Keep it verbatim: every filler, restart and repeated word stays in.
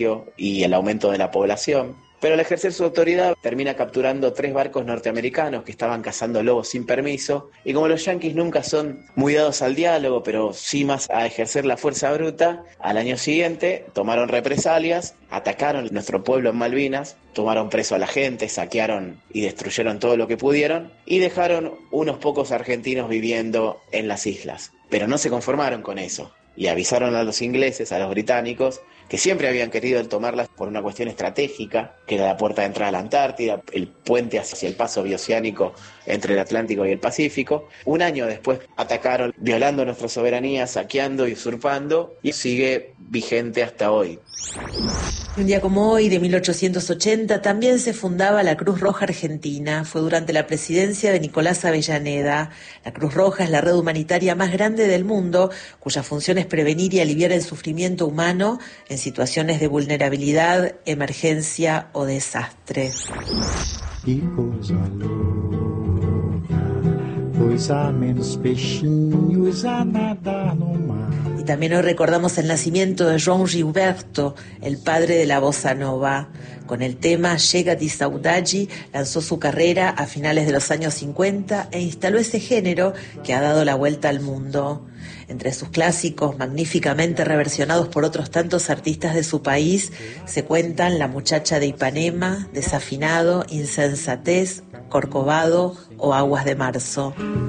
y el aumento de la población. Pero al ejercer su autoridad termina capturando tres barcos norteamericanos que estaban cazando lobos sin permiso, y como los yanquis nunca son muy dados al diálogo, pero sí más a ejercer la fuerza bruta, al año siguiente tomaron represalias, atacaron nuestro pueblo en Malvinas, tomaron preso a la gente, saquearon y destruyeron todo lo que pudieron, y dejaron unos pocos argentinos viviendo en las islas. Pero no se conformaron con eso, y avisaron a los ingleses, a los británicos, que siempre habían querido tomarlas por una cuestión estratégica, que era la puerta de entrada a la Antártida, el puente hacia el paso bioceánico entre el Atlántico y el Pacífico. Un año después atacaron, violando nuestra soberanía, saqueando y usurpando, y sigue vigente hasta hoy. Un día como hoy, de mil ochocientos ochenta, también se fundaba la Cruz Roja Argentina. Fue durante la presidencia de Nicolás Avellaneda. La Cruz Roja es la red humanitaria más grande del mundo, cuya función es prevenir y aliviar el sufrimiento humano en situaciones de vulnerabilidad, emergencia o desastre. Que coisa louca, coisa menos peixinhos a nadar no mar. Y también hoy recordamos el nacimiento de João Gilberto, el padre de la bossa nova. Con el tema Chega de Saudade lanzó su carrera a finales de los años cincuenta e instaló ese género que ha dado la vuelta al mundo. Entre sus clásicos, magníficamente reversionados por otros tantos artistas de su país, se cuentan La muchacha de Ipanema, Desafinado, Insensatez, Corcovado o Aguas de marzo.